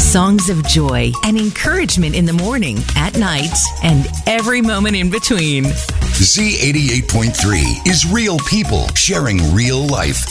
Songs of joy and encouragement in the morning, at night, and every moment in between. Z88.3 is real people sharing real life.